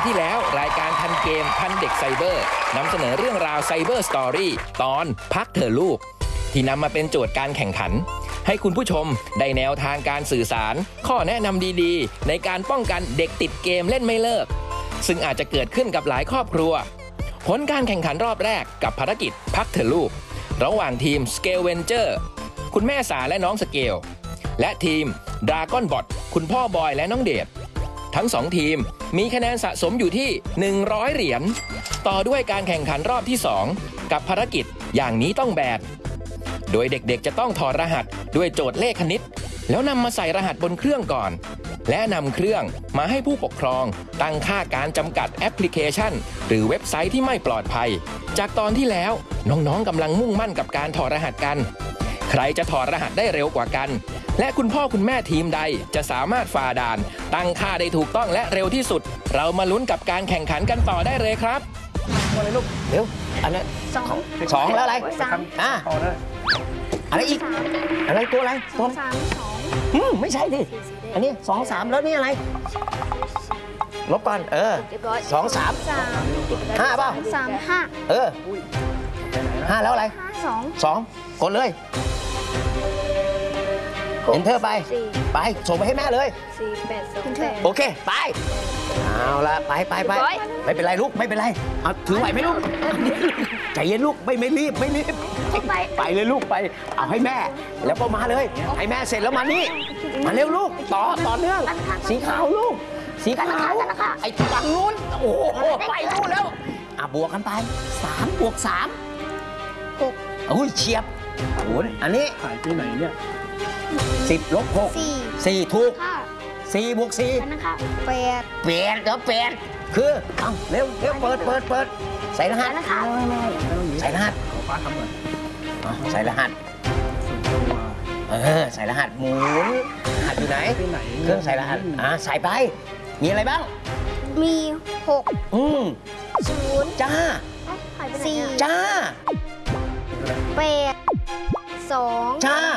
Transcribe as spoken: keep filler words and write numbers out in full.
ที่แล้วรายการทันเกมทันเด็กไซเบอร์นำเสนอเรื่องราวไซเบอร์สตอรี่ตอนพักเถอะลูกที่นำมาเป็นโจทย์การแข่งขันให้คุณผู้ชมได้แนวทางการสื่อสารข้อแนะนำดีๆในการป้องกันเด็กติดเกมเล่นไม่เลิกซึ่งอาจจะเกิดขึ้นกับหลายครอบครัวผลการแข่งขันรอบแรกกับภารกิจพักเถอะลูกระหว่างทีม Scale Venture คุณแม่สาและน้องสเกลและทีม Dragon Bot คุณพ่อบอยและน้องเดชทั้งสองทีมมีคะแนนสะสมอยู่ที่หนึ่งร้อยเหรียญต่อด้วยการแข่งขันรอบที่สองกับภารกิจอย่างนี้ต้องแบดโดยเด็กๆจะต้องถอดรหัสด้วยโจทย์เลขคณิตแล้วนำมาใส่รหัสบนเครื่องก่อนและนำเครื่องมาให้ผู้ปกครองตั้งค่าการจำกัดแอปพลิเคชันหรือเว็บไซต์ที่ไม่ปลอดภัยจากตอนที่แล้วน้องๆกำลังมุ่งมั่นกับการถอดรหัสกันใครจะถอดรหัสได้เร็วกว่ากันและคุณพ่อคุณแม่ทีมใดจะสามารถฝ่าด่านตั้งค่าได้ถูกต้องและเร็วที่สุดเรามาลุ้นกับการแข่งขันกันต่อได้เลยครับอะไรลูกเร็วอันนั้นสองสองแล้วอะไรสามอ่ะอะไรอีกอะไรตัวอะไรตัวสามสองอืมไม่ใช่ดิอันนี้สองสามแล้วนี่อะไรลบก่อนเออสองสามห้าเปล่าสามห้าเออห้าแล้วอะไรห้าสองสองกดเลยเอ็นเทอร์ไปไปส่งไปให้แม่เลยสี่แปดสองแปดโอเคไปเอาละไปไปไปไม่เป็นไรลูกไม่เป็นไรเอาถือไหวไหมลูกใจเย็นลูกไม่ไม่รีบไม่รีบไปเลยลูกไปเอาให้แม่แล้วก็มาเลยให้แม่เสร็จแล้วมานี่มาเร็วลูกต่อต่อเนื่องสีขาวลูกสีขาวไอ้ฝั่งนู้นโอ้โหไปนู่นแล้วอ่ะบวกกันไปสามบวกสามหกโอ้ยเฉียบโอ้ยอันนี้หายไปไหนเนี่ยสิบลบหกสี่ถูกสี่บวกสี่นะคะแปดแปดแล้วแปดคือเอาเร็วเร็วเปิดเปิดเปิดใส่รหัสนะคะใส่รหัสป้าทำหน่อยใส่รหัสเออใส่รหัสหมุนรหัสอยู่ไหนเครื่องใส่รหัสอ่าใส่ไปมีอะไรบ้างมีหกอืมศูนย์จ้าสี่จ้าแปดสองจ้า